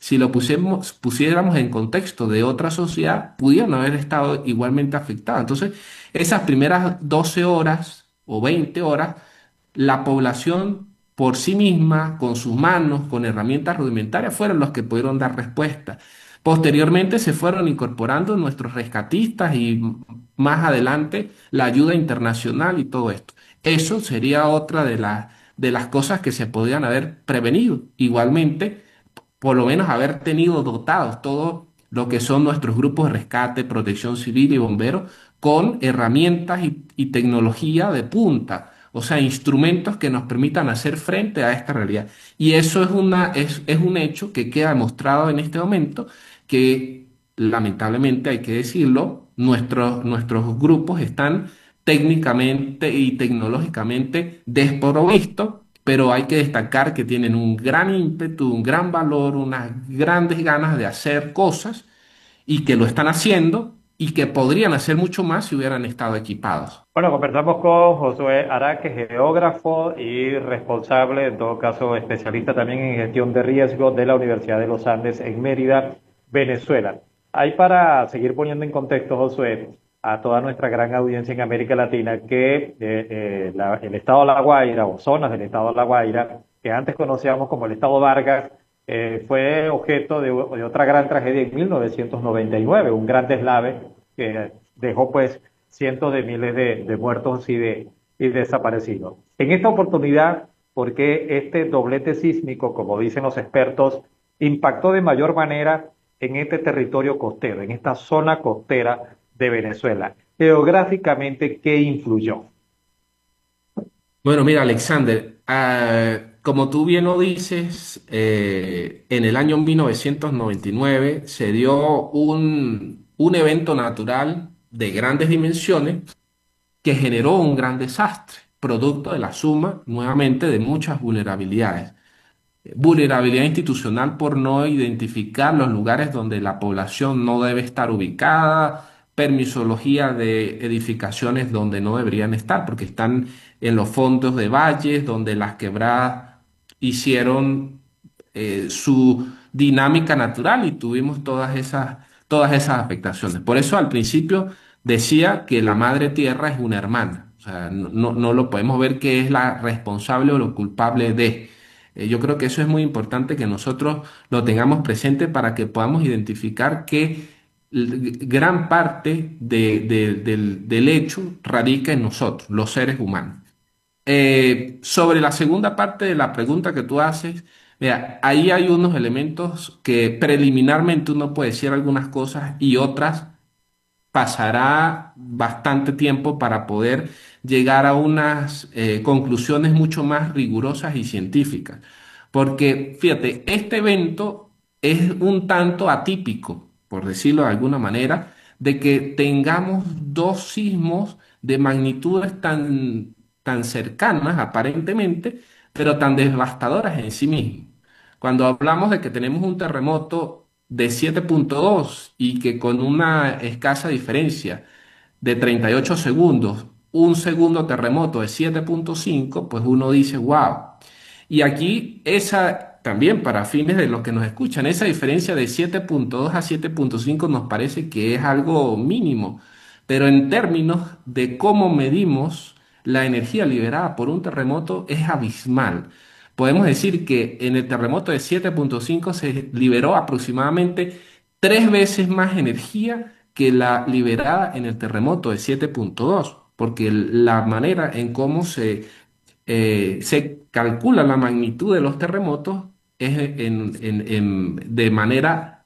si lo pusiéramos en contexto de otra sociedad, pudieran haber estado igualmente afectadas. Entonces, esas primeras 12 horas o 20 horas, la población por sí misma, con sus manos, con herramientas rudimentarias, fueron los que pudieron dar respuesta. Posteriormente se fueron incorporando nuestros rescatistas y más adelante la ayuda internacional y todo esto. Eso sería otra de las cosas que se podrían haber prevenido. Igualmente, por lo menos haber tenido dotados todo lo que son nuestros grupos de rescate, protección civil y bomberos con herramientas y tecnología de punta, o sea, instrumentos que nos permitan hacer frente a esta realidad. Y eso es un hecho que queda demostrado en este momento que lamentablemente hay que decirlo, nuestros grupos están técnicamente y tecnológicamente desprovistos, pero hay que destacar que tienen un gran ímpetu, un gran valor, unas grandes ganas de hacer cosas y que lo están haciendo y que podrían hacer mucho más si hubieran estado equipados. Bueno, conversamos con Josué Araque, geógrafo y responsable, en todo caso especialista también en gestión de riesgo de la Universidad de los Andes en Mérida, Venezuela. Hay para seguir poniendo en contexto, Josué, a toda nuestra gran audiencia en América Latina, que el estado de La Guaira o zonas del estado de La Guaira, que antes conocíamos como el estado Vargas, fue objeto de otra gran tragedia en 1999, un gran deslave que dejó pues cientos de miles de muertos y desaparecidos. En esta oportunidad, ¿por qué este doblete sísmico, como dicen los expertos, impactó de mayor manera en este territorio costero, en esta zona costera de Venezuela? Geográficamente, ¿qué influyó? Bueno, mira, Alexander, como tú bien lo dices, en el año 1999 se dio un evento natural de grandes dimensiones que generó un gran desastre, producto de la suma, nuevamente, de muchas vulnerabilidades. Vulnerabilidad institucional por no identificar los lugares donde la población no debe estar ubicada, permisología de edificaciones donde no deberían estar, porque están en los fondos de valles, donde las quebradas hicieron su dinámica natural y tuvimos todas esas afectaciones. Por eso al principio decía que la madre tierra es una hermana. O sea, no lo podemos ver que es la responsable o lo culpable de. Yo creo que eso es muy importante que nosotros lo tengamos presente para que podamos identificar que gran parte del hecho radica en nosotros, los seres humanos. Sobre la segunda parte de la pregunta que tú haces, mira, ahí hay unos elementos que preliminarmente uno puede decir algunas cosas y otras pasará bastante tiempo para poder llegar a unas conclusiones mucho más rigurosas y científicas. Porque, fíjate, este evento es un tanto atípico, por decirlo de alguna manera, de que tengamos dos sismos de magnitudes tan cercanas aparentemente, pero tan devastadoras en sí mismos. Cuando hablamos de que tenemos un terremoto de 7,2 y que con una escasa diferencia de 38 segundos, un segundo terremoto de 7,5, pues uno dice, wow. Y aquí esa, también para fines de los que nos escuchan, esa diferencia de 7,2 a 7,5 nos parece que es algo mínimo, pero en términos de cómo medimos la energía liberada por un terremoto es abismal. Podemos decir que en el terremoto de 7,5 se liberó aproximadamente 3 veces más energía que la liberada en el terremoto de 7,2, porque la manera en cómo se calcula la magnitud de los terremotos es de manera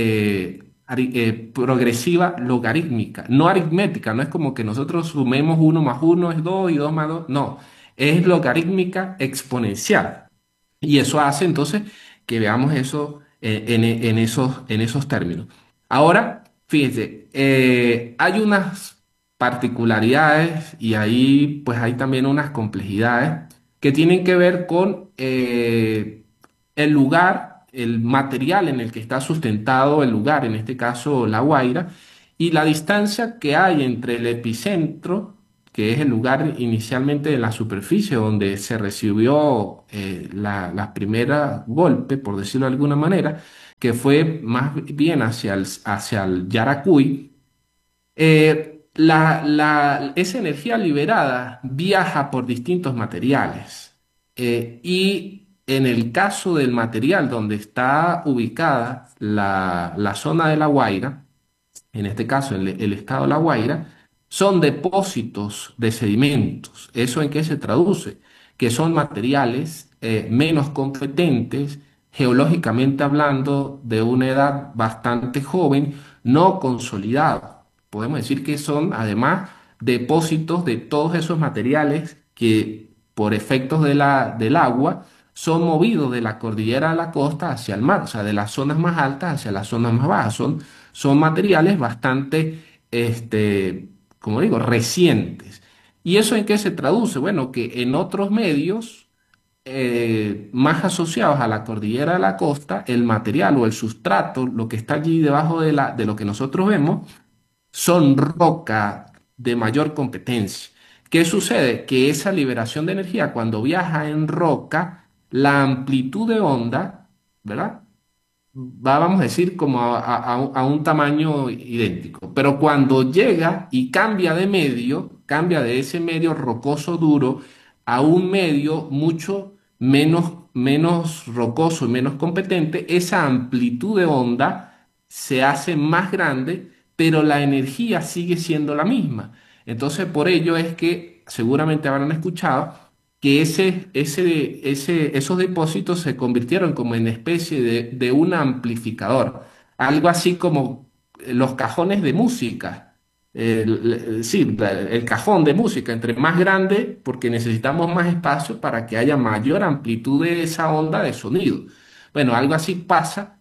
progresiva logarítmica, no aritmética, no es como que nosotros sumemos uno más uno es 2 y 2 más 2, no, es logarítmica exponencial. Y eso hace entonces que veamos eso en esos términos. Ahora, fíjense, hay unas particularidades y ahí pues hay también unas complejidades que tienen que ver con el lugar, el material en el que está sustentado el lugar, en este caso La Guaira, y la distancia que hay entre el epicentro, que es el lugar inicialmente de la superficie donde se recibió la primera golpe, por decirlo de alguna manera, que fue más bien hacia el Yaracuy, esa energía liberada viaja por distintos materiales. Y en el caso del material donde está ubicada la zona de La Guaira, en este caso el estado de La Guaira, son depósitos de sedimentos. ¿Eso en qué se traduce? Que son materiales menos competentes, geológicamente hablando, de una edad bastante joven, no consolidados. Podemos decir que son además depósitos de todos esos materiales que por efectos del agua son movidos de la cordillera a la costa hacia el mar, o sea, de las zonas más altas hacia las zonas más bajas. Son materiales bastante, como digo, recientes. ¿Y eso en qué se traduce? Bueno, que en otros medios más asociados a la cordillera de la costa, el material o el sustrato, lo que está allí debajo de lo que nosotros vemos, son roca de mayor competencia. ¿Qué sucede? Que esa liberación de energía, cuando viaja en roca, la amplitud de onda, ¿verdad? Va, vamos a decir, como a un tamaño idéntico. Pero cuando llega y cambia de medio, cambia de ese medio rocoso duro a un medio mucho menos rocoso y menos competente, esa amplitud de onda se hace más grande, pero la energía sigue siendo la misma. Entonces, por ello es que seguramente habrán escuchado que esos depósitos se convirtieron como en especie de un amplificador, algo así como los cajones de música. Sí, el cajón de música, entre más grande, porque necesitamos más espacio para que haya mayor amplitud de esa onda de sonido. Bueno, algo así pasa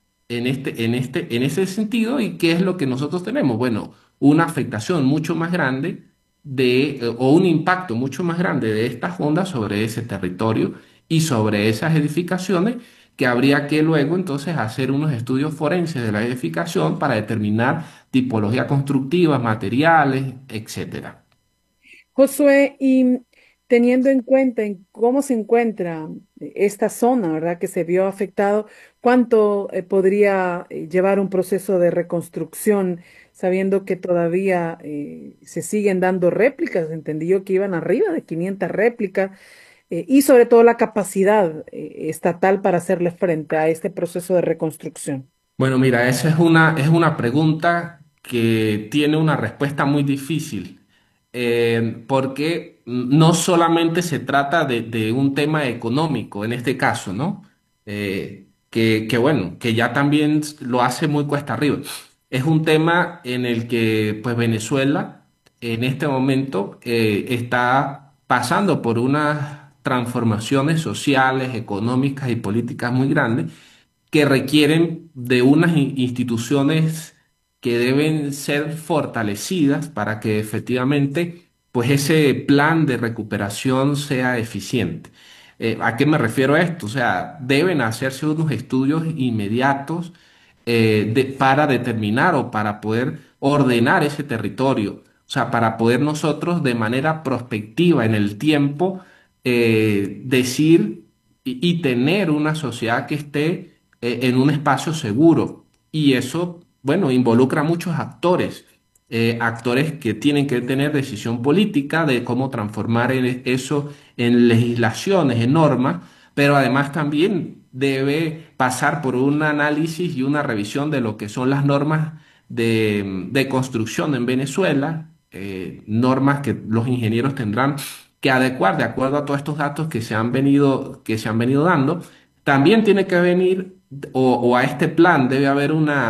en ese sentido. ¿Y qué es lo que nosotros tenemos? Bueno, una afectación mucho más grande o un impacto mucho más grande de estas ondas sobre ese territorio y sobre esas edificaciones, que habría que luego entonces hacer unos estudios forenses de la edificación para determinar tipología constructiva, materiales, etcétera. Josué, y teniendo en cuenta en cómo se encuentra esta zona, ¿verdad? Que se vio afectado, ¿cuánto podría llevar un proceso de reconstrucción, sabiendo que todavía se siguen dando réplicas? Entendí yo que iban arriba de 500 réplicas, y sobre todo la capacidad estatal para hacerle frente a este proceso de reconstrucción. Bueno, mira, esa es una pregunta que tiene una respuesta muy difícil, porque no solamente se trata de un tema económico en este caso, ¿no? Que bueno, que ya también lo hace muy cuesta arriba. Es un tema en el que pues Venezuela en este momento está pasando por unas transformaciones sociales, económicas y políticas muy grandes que requieren de unas instituciones que deben ser fortalecidas para que efectivamente pues ese plan de recuperación sea eficiente. ¿A qué me refiero a esto? O sea, deben hacerse unos estudios inmediatos para determinar o para poder ordenar ese territorio. O sea, para poder nosotros de manera prospectiva en el tiempo decir y tener una sociedad que esté en un espacio seguro. Y eso, bueno, involucra a muchos actores, actores que tienen que tener decisión política de cómo transformar eso en legislaciones, en normas, pero además también debe pasar por un análisis y una revisión de lo que son las normas de construcción en Venezuela, normas que los ingenieros tendrán que adecuar de acuerdo a todos estos datos que se han venido dando. También tiene que venir, o a este plan debe haber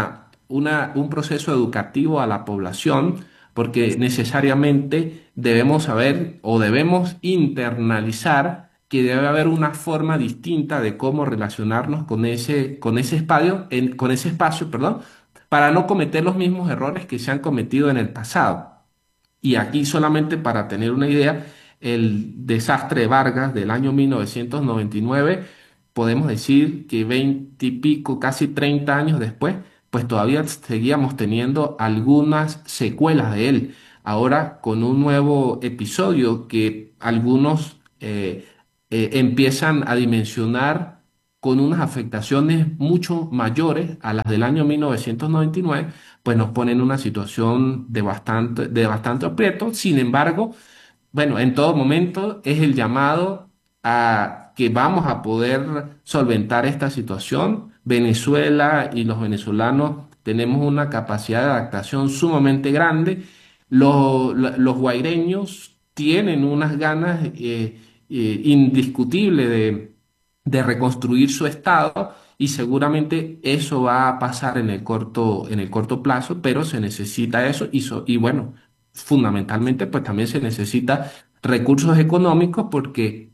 un proceso educativo a la población, porque necesariamente debemos saber o debemos internalizar que debe haber una forma distinta de cómo relacionarnos con ese espacio, con ese espacio, perdón, para no cometer los mismos errores que se han cometido en el pasado. Y aquí solamente para tener una idea, el desastre de Vargas del año 1999, podemos decir que 20 y pico, casi 30 años después, pues todavía seguíamos teniendo algunas secuelas de él. Ahora con un nuevo episodio que algunos empiezan a dimensionar con unas afectaciones mucho mayores a las del año 1999, pues nos pone en una situación de bastante aprieto. Sin embargo, bueno, en todo momento es el llamado a que vamos a poder solventar esta situación. Venezuela y los venezolanos tenemos una capacidad de adaptación sumamente grande. Los guaireños tienen unas ganas indiscutibles de reconstruir su estado y seguramente eso va a pasar en el corto plazo, pero se necesita eso y bueno, fundamentalmente pues también se necesita recursos económicos porque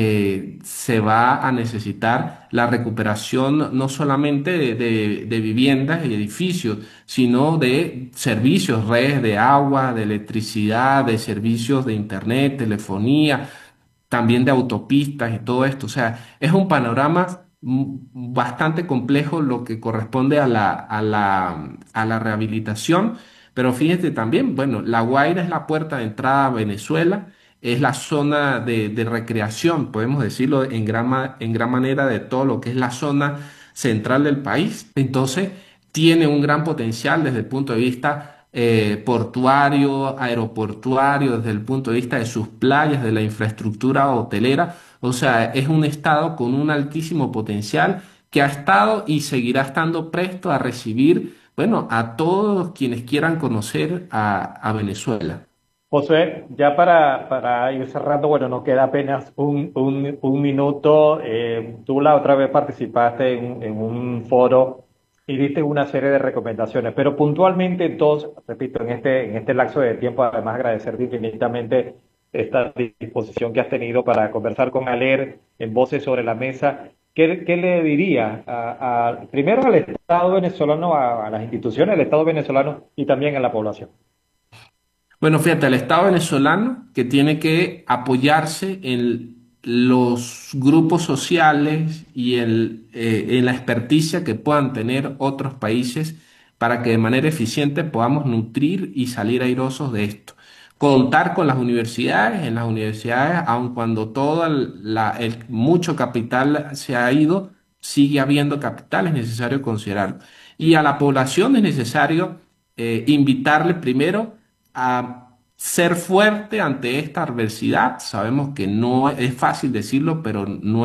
se va a necesitar la recuperación no solamente de viviendas y edificios, sino de servicios, redes de agua, de electricidad, de servicios de internet, telefonía, también de autopistas y todo esto. O sea, es un panorama bastante complejo lo que corresponde a la rehabilitación, pero fíjate también, bueno, La Guaira es la puerta de entrada a Venezuela, es la zona de recreación, podemos decirlo en gran manera, de todo lo que es la zona central del país. Entonces, tiene un gran potencial desde el punto de vista portuario, aeroportuario, desde el punto de vista de sus playas, de la infraestructura hotelera. O sea, es un estado con un altísimo potencial que ha estado y seguirá estando presto a recibir, bueno, a todos quienes quieran conocer a Venezuela. José, ya para ir cerrando, bueno, nos queda apenas un minuto. Tú la otra vez participaste en un foro y diste una serie de recomendaciones, pero puntualmente dos, repito, en este lapso de tiempo, además agradecerte infinitamente esta disposición que has tenido para conversar con Aler en Voces sobre la Mesa. ¿Qué le diría primero al Estado venezolano, a las instituciones del Estado venezolano y también a la población? Bueno, fíjate, el Estado venezolano que tiene que apoyarse en los grupos sociales y en la experticia que puedan tener otros países para que de manera eficiente podamos nutrir y salir airosos de esto. Contar con las universidades, en las universidades, aun cuando todo el mucho capital se ha ido, sigue habiendo capital, es necesario considerarlo. Y a la población es necesario invitarle primero a ser fuerte ante esta adversidad. Sabemos que no es fácil decirlo, pero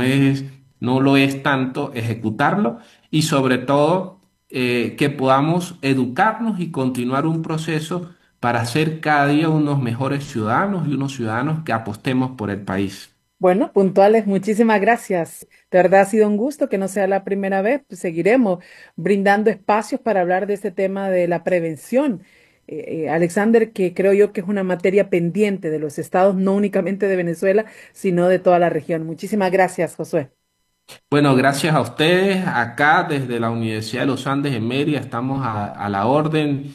no lo es tanto ejecutarlo y sobre todo que podamos educarnos y continuar un proceso para ser cada día unos mejores ciudadanos y unos ciudadanos que apostemos por el país. Bueno, puntuales, muchísimas gracias. De verdad ha sido un gusto que no sea la primera vez. Pues seguiremos brindando espacios para hablar de este tema de la prevención. Alexander, que creo yo que es una materia pendiente de los estados, no únicamente de Venezuela, sino de toda la región. Muchísimas gracias, Josué. Bueno, gracias a ustedes. Acá desde la Universidad de los Andes en Mérida estamos a la orden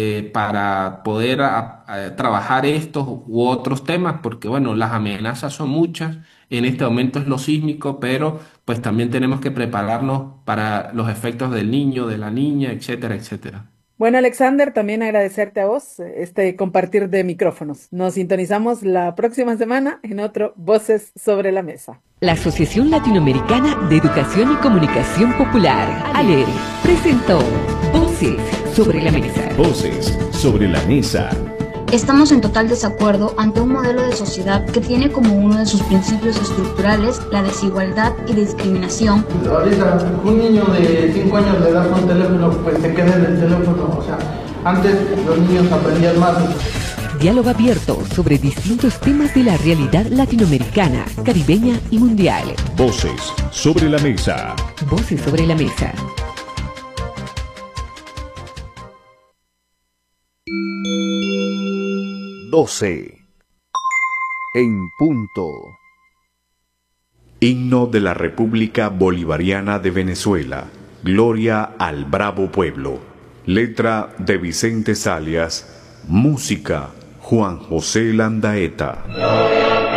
para poder trabajar estos u otros temas, porque bueno, las amenazas son muchas. En este momento es lo sísmico, pero pues también tenemos que prepararnos para los efectos del niño, de la niña, etcétera, etcétera. Bueno, Alexander, también agradecerte a vos este compartir de micrófonos. Nos sintonizamos la próxima semana en otro Voces sobre la Mesa. La Asociación Latinoamericana de Educación y Comunicación Popular, ALER, presentó Voces sobre la Mesa. Voces sobre la Mesa. Estamos en total desacuerdo ante un modelo de sociedad que tiene como uno de sus principios estructurales la desigualdad y discriminación. Ahorita un niño de 5 años le das un teléfono, pues se queda en el teléfono. O sea, antes los niños aprendían más. Diálogo abierto sobre distintos temas de la realidad latinoamericana, caribeña y mundial. Voces sobre la Mesa. Voces sobre la Mesa. En punto. Himno de la República Bolivariana de Venezuela. Gloria al bravo pueblo. Letra de Vicente Salias. Música Juan José Landaeta.